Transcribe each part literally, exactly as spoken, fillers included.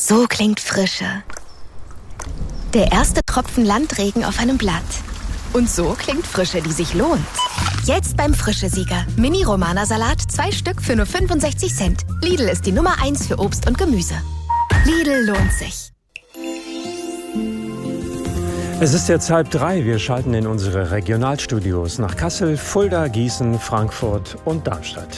So klingt Frische. Der erste Tropfen Landregen auf einem Blatt. Und so klingt Frische, die sich lohnt. Jetzt beim Frische-Sieger. Mini-Romana-Salat, zwei Stück für nur fünfundsechzig Cent. Lidl ist die Nummer eins für Obst und Gemüse. Lidl lohnt sich. Es ist jetzt halb drei. Wir schalten in unsere Regionalstudios nach Kassel, Fulda, Gießen, Frankfurt und Darmstadt.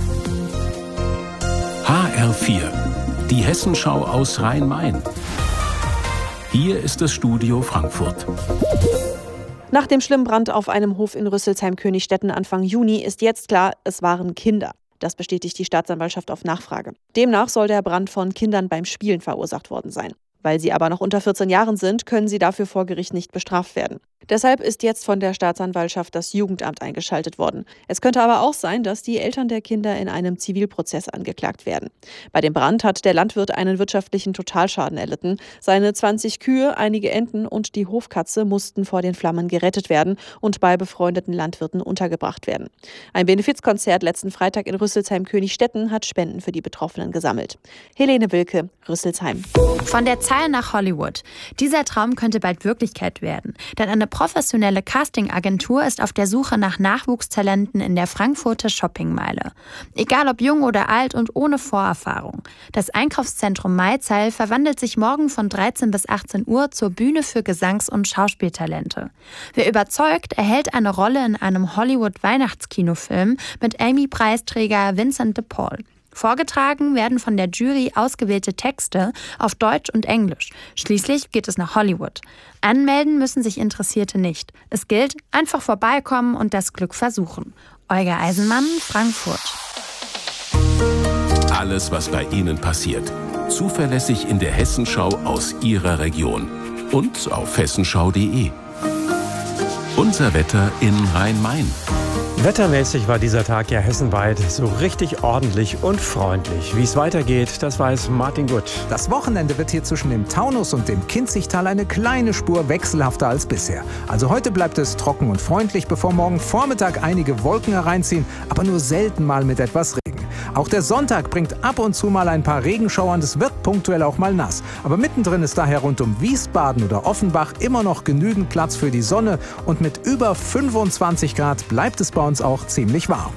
H R vier, die Hessenschau aus Rhein-Main. Hier ist das Studio Frankfurt. Nach dem schlimmen Brand auf einem Hof in Rüsselsheim-Königsstetten Anfang Juni ist jetzt klar, es waren Kinder. Das bestätigt die Staatsanwaltschaft auf Nachfrage. Demnach soll der Brand von Kindern beim Spielen verursacht worden sein. Weil sie aber noch unter vierzehn Jahren sind, können sie dafür vor Gericht nicht bestraft werden. Deshalb ist jetzt von der Staatsanwaltschaft das Jugendamt eingeschaltet worden. Es könnte aber auch sein, dass die Eltern der Kinder in einem Zivilprozess angeklagt werden. Bei dem Brand hat der Landwirt einen wirtschaftlichen Totalschaden erlitten. Seine zwanzig Kühe, einige Enten und die Hofkatze mussten vor den Flammen gerettet werden und bei befreundeten Landwirten untergebracht werden. Ein Benefizkonzert letzten Freitag in Rüsselsheim-Königsstetten hat Spenden für die Betroffenen gesammelt. Helene Wilke, Rüsselsheim. Von der Zahl nach Hollywood. Dieser Traum könnte bald Wirklichkeit werden. Denn eine professionelle Castingagentur ist auf der Suche nach Nachwuchstalenten in der Frankfurter Shoppingmeile. Egal ob jung oder alt und ohne Vorerfahrung. Das Einkaufszentrum Maizeil verwandelt sich morgen von dreizehn bis achtzehn Uhr zur Bühne für Gesangs- und Schauspieltalente. Wer überzeugt, erhält eine Rolle in einem Hollywood-Weihnachtskinofilm mit Emmy-Preisträger Vincent de Paul. Vorgetragen werden von der Jury ausgewählte Texte auf Deutsch und Englisch. Schließlich geht es nach Hollywood. Anmelden müssen sich Interessierte nicht. Es gilt, einfach vorbeikommen und das Glück versuchen. Olga Eisenmann, Frankfurt. Alles, was bei Ihnen passiert. Zuverlässig in der Hessenschau aus Ihrer Region. Und auf hessenschau punkt de. Unser Wetter in Rhein-Main. Wettermäßig war dieser Tag ja hessenweit so richtig ordentlich und freundlich. Wie es weitergeht, das weiß Martin Gutt. Das Wochenende wird hier zwischen dem Taunus und dem Kinzigtal eine kleine Spur wechselhafter als bisher. Also heute bleibt es trocken und freundlich, bevor morgen Vormittag einige Wolken hereinziehen, aber nur selten mal mit etwas Regen. Auch der Sonntag bringt ab und zu mal ein paar Regenschauer und es wird punktuell auch mal nass. Aber mittendrin ist daher rund um Wiesbaden oder Offenbach immer noch genügend Platz für die Sonne und mit über fünfundzwanzig Grad bleibt es bei uns auch ziemlich warm.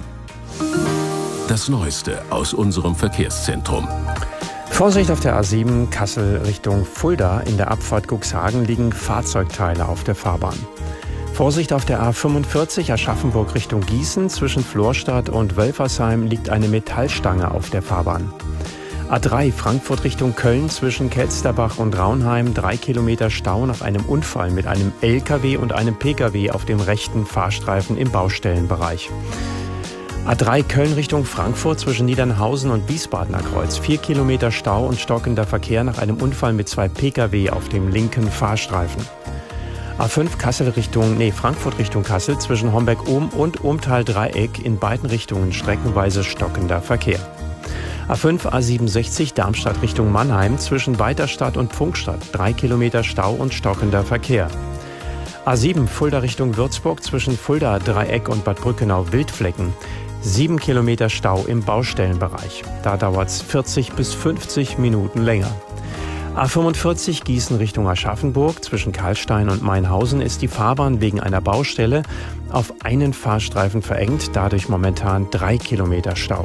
Das Neueste aus unserem Verkehrszentrum. Vorsicht auf der A sieben Kassel Richtung Fulda. In der Abfahrt Cuxhagen liegen Fahrzeugteile auf der Fahrbahn. Vorsicht auf der A fünfundvierzig Aschaffenburg Richtung Gießen. Zwischen Florstadt und Wölfersheim liegt eine Metallstange auf der Fahrbahn. A drei Frankfurt Richtung Köln zwischen Kelsterbach und Raunheim. Drei Kilometer Stau nach einem Unfall mit einem L K W und einem P K W auf dem rechten Fahrstreifen im Baustellenbereich. A drei Köln Richtung Frankfurt zwischen Niedernhausen und Wiesbadener Kreuz. Vier Kilometer Stau und stockender Verkehr nach einem Unfall mit zwei P K W auf dem linken Fahrstreifen. A fünf Kassel Richtung, nee, Frankfurt Richtung Kassel zwischen Homberg-Ohm und Ohmtal-Dreieck in beiden Richtungen streckenweise stockender Verkehr. A fünf A siebenundsechzig Darmstadt Richtung Mannheim zwischen Weiterstadt und Pfungstadt. Drei Kilometer Stau und stockender Verkehr. A sieben Fulda Richtung Würzburg zwischen Fulda Dreieck und Bad Brückenau Wildflecken. Sieben Kilometer Stau im Baustellenbereich. Da dauert es vierzig bis fünfzig Minuten länger. A fünfundvierzig Gießen Richtung Aschaffenburg zwischen Karlstein und Mainhausen ist die Fahrbahn wegen einer Baustelle auf einen Fahrstreifen verengt. Dadurch momentan drei Kilometer Stau.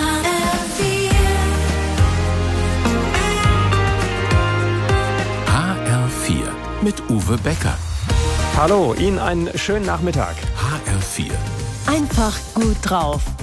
H R vier mit Uwe Becker. Hallo, Ihnen einen schönen Nachmittag. H R vier. Einfach gut drauf.